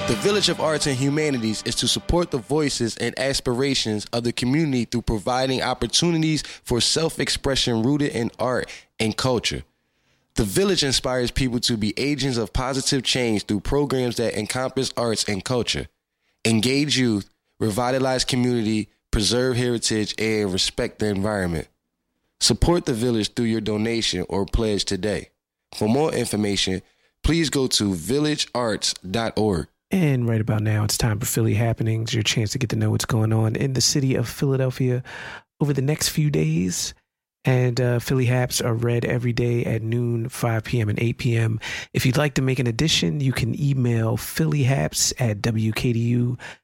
The Village of Arts and Humanities is to support the voices and aspirations of the community through providing opportunities for self-expression rooted in art and culture. The Village inspires people to be agents of positive change through programs that encompass arts and culture, engage youth, revitalize community, preserve heritage, and respect the environment. Support the Village through your donation or pledge today. For more information, please go to villagearts.org. And right about now, it's time for Philly Happenings, your chance to get to know what's going on in the city of Philadelphia over the next few days. And Philly Haps are read every day at noon, 5 p.m. and 8 p.m. If you'd like to make an addition, you can email phillyhaps@wkdu.org.